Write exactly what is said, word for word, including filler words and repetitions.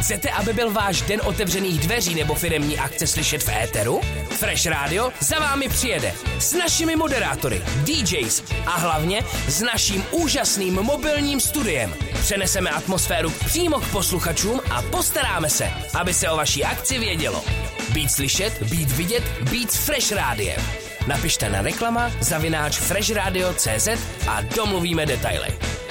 Chcete, aby byl váš den otevřených dveří nebo firemní akce slyšet v éteru? Fresh Radio za vámi přijede s našimi moderátory, D Js a hlavně s naším úžasným mobilním studiem. Přeneseme atmosféru přímo k posluchačům a postaráme se, aby se o vaší akci vědělo. Být slyšet, být vidět, být s Fresh Rádiem. Napište na reklama zavináč freshradio tečka cz a domluvíme detaily.